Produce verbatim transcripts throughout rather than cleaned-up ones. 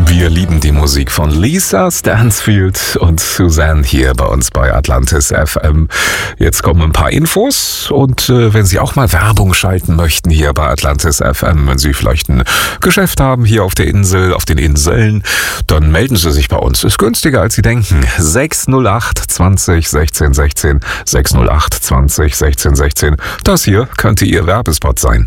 Wir lieben die Musik von Lisa Stansfield und Suzanne hier bei uns bei Atlantis F M. Jetzt kommen ein paar Infos und äh, wenn Sie auch mal Werbung schalten möchten hier bei Atlantis F M, wenn Sie vielleicht ein Geschäft haben hier auf der Insel, auf den Inseln, dann melden Sie sich bei uns. Ist günstiger als Sie denken. sechs null acht zwanzig sechzehn sechzehn, sechs null acht zwanzig sechzehn sechzehn. Das hier könnte Ihr Werbespot sein.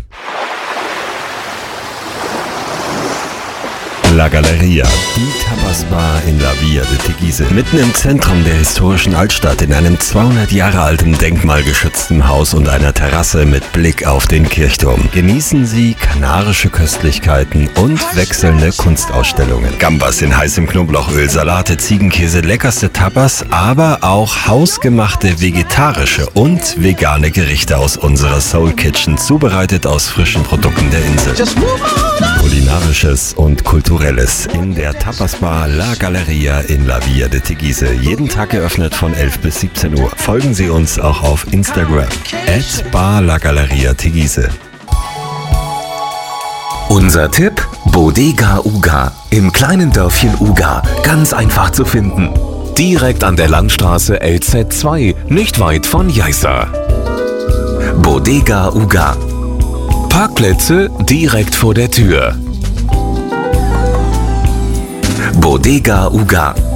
La Galleria, die Tapas-Bar in La Via de Teguise. Mitten im Zentrum der historischen Altstadt, in einem zweihundert Jahre alten denkmalgeschützten Haus und einer Terrasse mit Blick auf den Kirchturm. Genießen Sie kanarische Köstlichkeiten und wechselnde Kunstausstellungen. Gambas in heißem Knoblauchöl, Salate, Ziegenkäse, leckerste Tapas, aber auch hausgemachte vegetarische und vegane Gerichte aus unserer Soul Kitchen, zubereitet aus frischen Produkten der Insel. Kulinarisches und Kulturelles in der Tapas-Bar La Galleria in La Via de Teguise. Jeden Tag geöffnet von elf bis siebzehn Uhr. Folgen Sie uns auch auf Instagram at Bar La Galleria Teguise. Unser Tipp: Bodega Uga im kleinen Dörfchen Uga. Ganz einfach zu finden. Direkt an der Landstraße L Z zwei, nicht weit von Jaiza. Bodega Uga. Parkplätze direkt vor der Tür. Bodega Uga.